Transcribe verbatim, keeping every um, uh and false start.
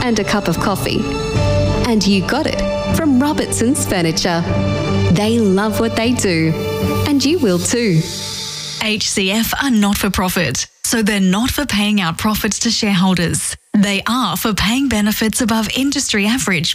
and a cup of coffee. And you got it from Robertson's Furniture. They love what they do, and you will too. H C F are not for profit, so they're not for paying out profits to shareholders. They are for paying benefits above industry average